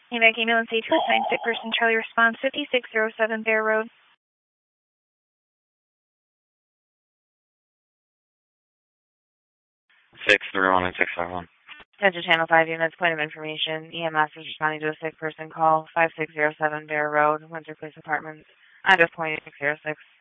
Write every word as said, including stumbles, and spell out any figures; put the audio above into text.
Evac ambulance eight two nine, sick person, Charlie response, fifty-six oh seven Bear Road. six three one and six five one. Attention Channel five units, point of information. E M S is responding to a sick person call, five six zero seven Bear Road, Windsor Police Apartments. Address point eight six zero six.